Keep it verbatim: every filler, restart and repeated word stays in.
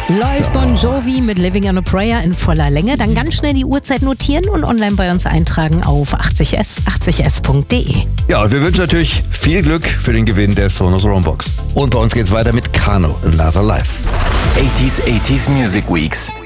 Läuft So. Bon Jovi mit Living on a Prayer in voller Länge. Dann ganz schnell die Uhrzeit notieren und online bei uns eintragen auf achtzig s achtzig s punkt de. Ja, und wir wünschen natürlich viel Glück für den Gewinn der Sonos Romebox. Und bei uns geht's weiter mit Kano, Another Life. achtziger achtziger Music Weeks.